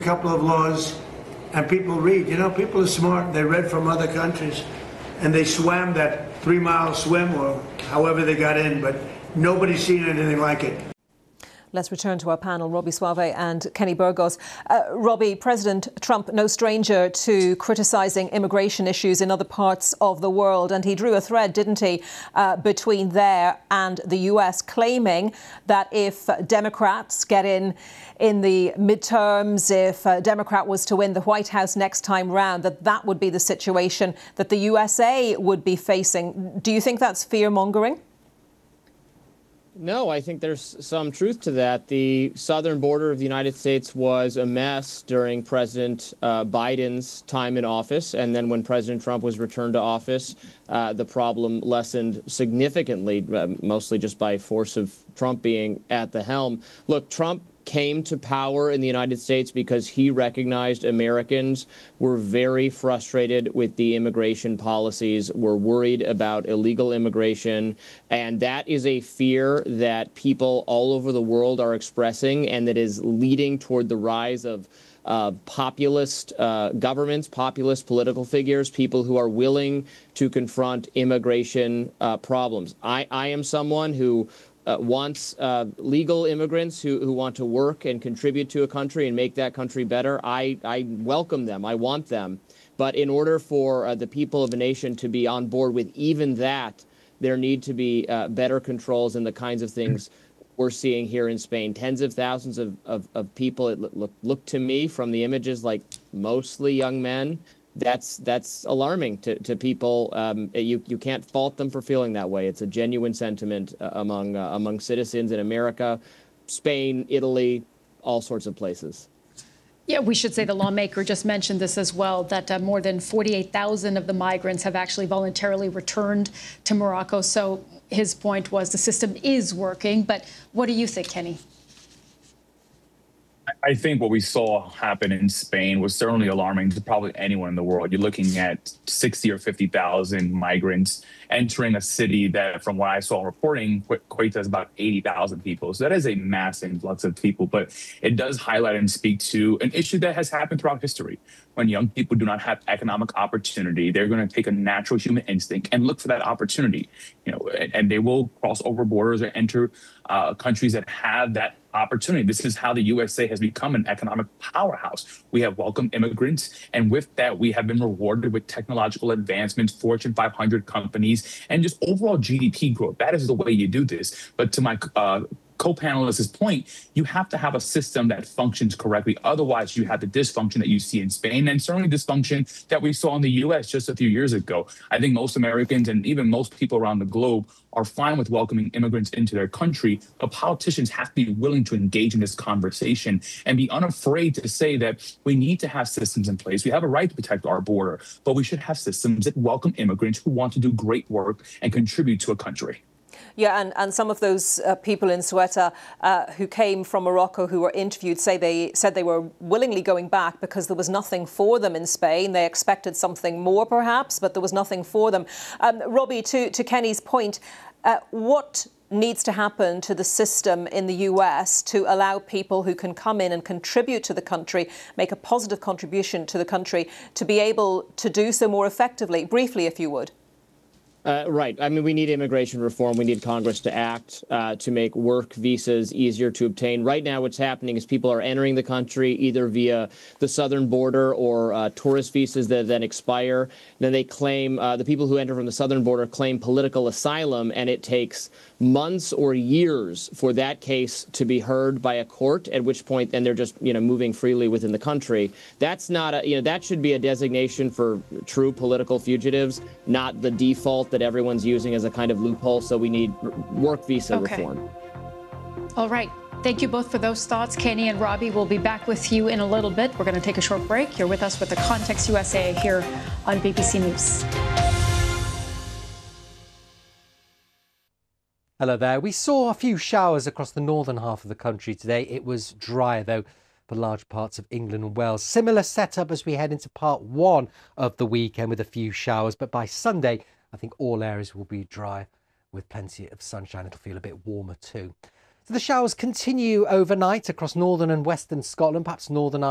couple of laws, and people read. You know, people are smart. They read from other countries, and they swam that 3-mile swim or however they got in, but nobody's seen anything like it. Let's return to our panel, Robbie Suave and Kenny Burgos. Robbie, President Trump, no stranger to criticising immigration issues in other parts of the world. And he drew a thread, didn't he, between there and the US, claiming that if Democrats get in the midterms, if a Democrat was to win the White House next time round, that would be the situation that the USA would be facing. Do you think that's fear-mongering? No, I think there's some truth to that. The southern border of the United States was a mess during President Biden's time in office. And then when President Trump was returned to office, the problem lessened significantly, mostly just by force of Trump being at the helm. Look, Trump came to power in the United States because he recognized Americans were very frustrated with the immigration policies, were worried about illegal immigration, and that is a fear that people all over the world are expressing and that is leading toward the rise of populist governments, populist political figures, people who are willing to confront immigration problems. I am someone who wants legal immigrants who want to work and contribute to a country and make that country better. I welcome them. I want them. But in order for the people of a nation to be on board with even that, there need to be better controls and the kinds of things we're seeing here in Spain. Tens of thousands of people, it look to me from the images like mostly young men. That's alarming to people. You can't fault them for feeling that way. It's a genuine sentiment among citizens in America, Spain, Italy, all sorts of places. Yeah, we should say the lawmaker just mentioned this as well, that more than 48,000 of the migrants have actually voluntarily returned to Morocco. So his point was the system is working. But what do you think, Kenny? I think what we saw happen in Spain was certainly alarming to probably anyone in the world. You're looking at 60 or 50,000 migrants entering a city that, from what I saw reporting, equates as about 80,000 people. So that is a mass influx of people. But it does highlight and speak to an issue that has happened throughout history. When young people do not have economic opportunity, they're going to take a natural human instinct and look for that opportunity, and they will cross over borders or enter countries that have that opportunity. This is how the USA has become an economic powerhouse. We have welcomed immigrants, and with that, we have been rewarded with technological advancements, Fortune 500 companies, and just overall GDP growth. That is the way you do this. But to my co-panelist's point, you have to have a system that functions correctly. Otherwise, you have the dysfunction that you see in Spain, and certainly dysfunction that we saw in the U.S. just a few years ago. I think most Americans and even most people around the globe are fine with welcoming immigrants into their country, but politicians have to be willing to engage in this conversation and be unafraid to say that we need to have systems in place. We have a right to protect our border, but we should have systems that welcome immigrants who want to do great work and contribute to a country. Yeah, and some of those people in Ceuta who came from Morocco who were interviewed said they were willingly going back because there was nothing for them in Spain. They expected something more, perhaps, but there was nothing for them. Robbie, to Kenny's point, what needs to happen to the system in the US to allow people who can come in and contribute to the country, make a positive contribution to the country, to be able to do so more effectively? Briefly, if you would. Right. I mean, we need immigration reform. We need Congress to act to make work visas easier to obtain. Right now, what's happening is people are entering the country either via the southern border or tourist visas that then expire. Then they claim, the people who enter from the southern border claim political asylum, and it takes months or years for that case to be heard by a court, at which point then they're just, moving freely within the country. That's not that should be a designation for true political fugitives, not the default that everyone's using as a kind of loophole. So we need work visa reform. All right. Thank you both for those thoughts. Kenny and Robbie, we'll be back with you in a little bit. We're going to take a short break. You're with us with the Context USA here on BBC News. Hello there. We saw a few showers across the northern half of the country today. It was drier, though, for large parts of England and Wales. Similar setup as we head into part one of the weekend with a few showers. But by Sunday, I think all areas will be dry with plenty of sunshine. It'll feel a bit warmer too. So the showers continue overnight across northern and western Scotland, perhaps Northern Ireland.